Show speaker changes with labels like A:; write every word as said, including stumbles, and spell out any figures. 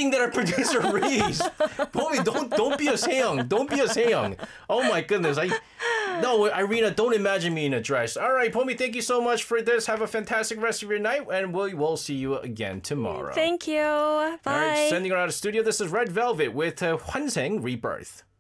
A: looking at our producer Reese. Boy, don't don't be a Seong. Don't be a Seong. Oh my goodness. I no, Irina, don't imagine me in a dress. All right, Pomi, thank you so much for this. Have a fantastic rest of your night, and we'll, we'll see you again tomorrow.
B: Thank you. Bye.
A: All right, sending her out of studio. This is Red Velvet with uh, Hwanseng Rebirth.